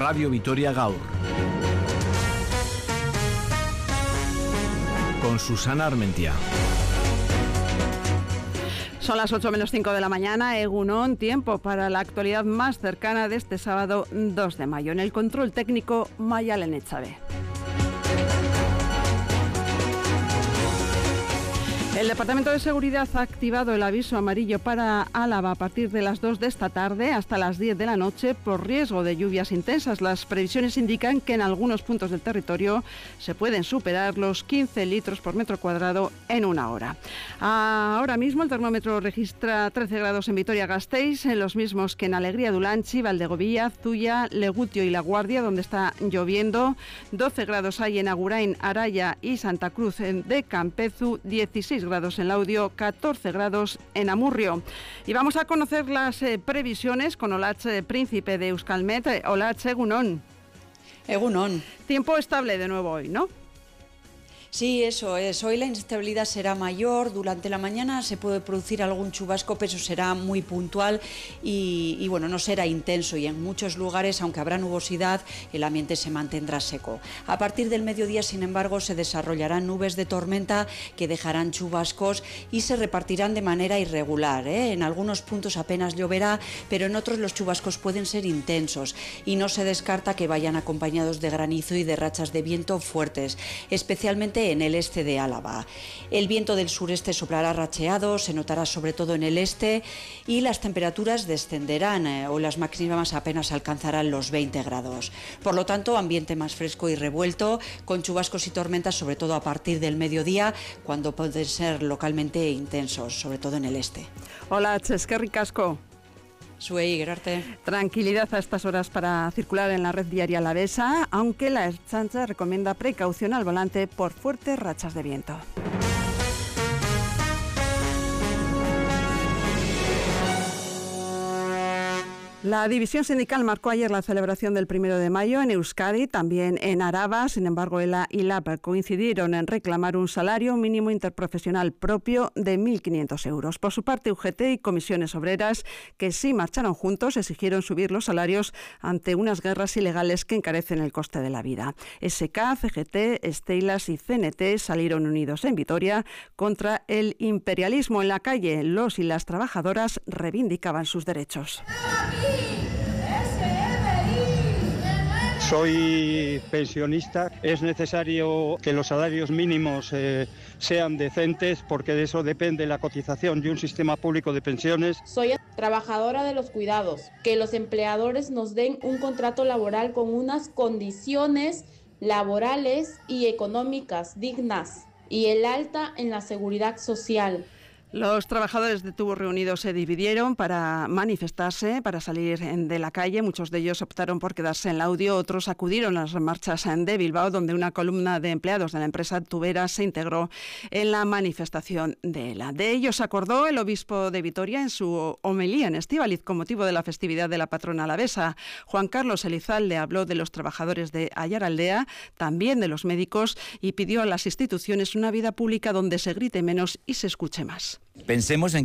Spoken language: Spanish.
Radio Vitoria Gaur. Con Susana Armentia. Son las 8 menos 5 de la mañana, Egunon, tiempo para la actualidad más cercana de este sábado 2 de mayo. En el control técnico, Mayalen Echave. El Departamento de Seguridad ha activado el aviso amarillo para Álava a partir de las 2 de esta tarde hasta las 10 de la noche por riesgo de lluvias intensas. Las previsiones indican que en algunos puntos del territorio se pueden superar los 15 litros por metro cuadrado en una hora. Ahora mismo el termómetro registra 13 grados en Vitoria-Gasteiz, en los mismos que en Alegría de Ulanchi, Valdegovía, Zuya, Legutio y La Guardia, donde está lloviendo. 12 grados hay en Agurain, Araya y Santa Cruz de Campezu, 16 grados en Laudio, 14 grados en Amurrio. Y vamos a conocer las previsiones con Olatz Príncipe de Euskalmet. Olatz, Egunon. Egunon. Tiempo estable de nuevo hoy, ¿no? Sí, eso es. Hoy la inestabilidad será mayor. Durante la mañana se puede producir algún chubasco, pero será muy puntual y bueno, no será intenso. Y en muchos lugares, aunque habrá nubosidad, el ambiente se mantendrá seco. A partir del mediodía, sin embargo, se desarrollarán nubes de tormenta que dejarán chubascos y se repartirán de manera irregular, ¿eh? En algunos puntos apenas lloverá, pero en otros los chubascos pueden ser intensos y no se descarta que vayan acompañados de granizo y de rachas de viento fuertes, especialmente en el este de Álava. El viento del sureste soplará racheado, se notará sobre todo en el este y las temperaturas descenderán o las máximas apenas alcanzarán los 20 grados. Por lo tanto, ambiente más fresco y revuelto, con chubascos y tormentas sobre todo a partir del mediodía, cuando pueden ser localmente intensos, sobre todo en el este. Hola, eskerrik asko. Zuei, gerarte. Tranquilidad a estas horas para circular en la red viaria alavesa, aunque la Ertzaintza recomienda precaución al volante por fuertes rachas de viento. La división sindical marcó ayer la celebración del 1 de mayo en Euskadi, también en Araba. Sin embargo, ELA y LAB coincidieron en reclamar un salario mínimo interprofesional propio de 1.500 euros. Por su parte, UGT y comisiones obreras, que sí marcharon juntos, exigieron subir los salarios ante unas guerras ilegales que encarecen el coste de la vida. SK, CGT, Steilas y CNT salieron unidos en Vitoria contra el imperialismo. En la calle, los y las trabajadoras reivindicaban sus derechos. Soy pensionista, es necesario que los salarios mínimos sean decentes porque de eso depende la cotización de un sistema público de pensiones. Soy trabajadora de los cuidados, que los empleadores nos den un contrato laboral con unas condiciones laborales y económicas dignas y el alta en la seguridad social. Los trabajadores de Tubos Reunidos se dividieron para manifestarse, para salir de la calle. Muchos de ellos optaron por quedarse en Laudio, otros acudieron a las marchas de Bilbao, donde una columna de empleados de la empresa tubera se integró en la manifestación de ELA. De ellos acordó el obispo de Vitoria en su homilía en Estíbaliz con motivo de la festividad de la patrona alavesa. Juan Carlos Elizalde habló de los trabajadores de Aiaraldea, también de los médicos, y pidió a las instituciones una vida pública donde se grite menos y se escuche más. Pensemos en